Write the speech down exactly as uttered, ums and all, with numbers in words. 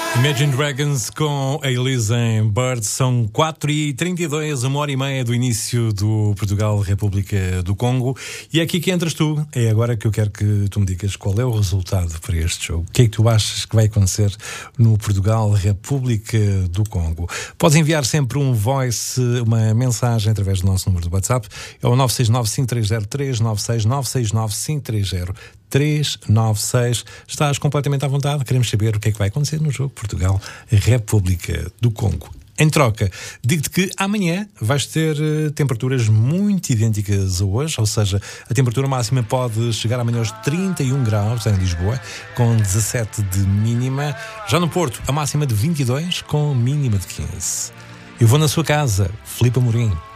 Imagine Dragons com a Elisa em Birds. São quatro e trinta e dois, uma hora e meia do início do Portugal-República do Congo. E é aqui que entras tu. É agora que eu quero que tu me digas qual é o resultado para este jogo. O que é que tu achas que vai acontecer no Portugal-República do Congo? Podes enviar sempre um voice, uma mensagem através do nosso número de WhatsApp. É o nove seis nove cinco três zero três nove seis nove seis nove cinco três zero três nove seis. Estás completamente à vontade. Queremos saber o que é que vai acontecer no jogo Portugal-República do Congo. Em troca, digo-te que amanhã vais ter uh, temperaturas muito idênticas a hoje, ou seja, a temperatura máxima pode chegar amanhã aos trinta e um graus em Lisboa, com dezassete de mínima. Já no Porto, a máxima de vinte e dois, com mínima de quinze. Eu vou na sua casa, Filipe Amorim.